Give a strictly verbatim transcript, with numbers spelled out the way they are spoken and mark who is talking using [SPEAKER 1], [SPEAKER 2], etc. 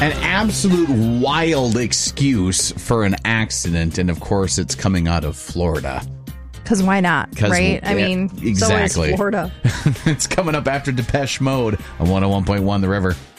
[SPEAKER 1] An absolute wild excuse for an accident, and of course, it's coming out of Florida.
[SPEAKER 2] Because why not, right? I
[SPEAKER 1] yeah,
[SPEAKER 2] mean,
[SPEAKER 1] exactly.
[SPEAKER 2] so is Florida.
[SPEAKER 1] It's coming up after Depeche Mode on one oh one point one The River.